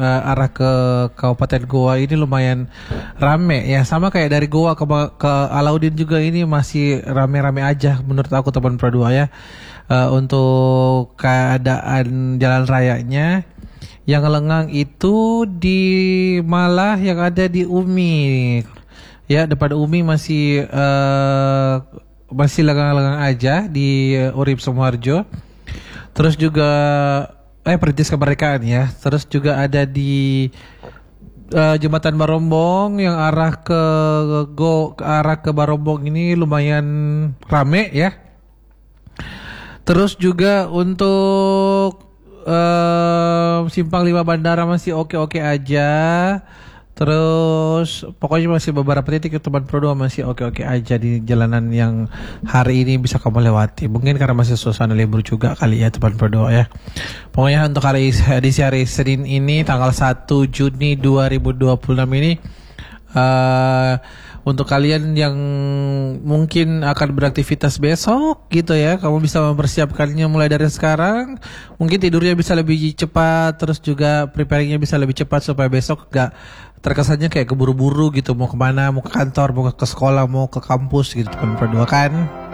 arah ke Kabupaten Goa ini lumayan rame ya. Sama kayak dari Goa ke Alauddin juga ini masih rame-rame aja menurut aku teman Pro 2 ya. Untuk keadaan jalan rayanya yang lengang itu malah yang ada di Umi. Ya, depan Umi masih lengang-lengang aja di Urip Sumoharjo. Terus juga Perintis Kemerdekaan ya. Terus juga ada di Jembatan Barombong yang arah ke Barombong ini lumayan rame ya. Terus juga untuk Simpang 5 Bandara masih oke-oke aja. Terus pokoknya masih beberapa titik teman Pro 2 masih oke-oke aja di jalanan yang hari ini bisa kamu lewati. Mungkin karena masih suasana libur juga kali ya teman Pro 2 ya. Pokoknya untuk edisi hari Senin ini tanggal 1 Juni 2026 ini untuk kalian yang mungkin akan beraktivitas besok gitu ya, kamu bisa mempersiapkannya mulai dari sekarang. Mungkin tidurnya bisa lebih cepat, terus juga preparingnya bisa lebih cepat supaya besok gak terkesannya kayak keburu-buru gitu, mau kemana, mau ke kantor, mau ke sekolah, mau ke kampus gitu teman Pro 2 kan.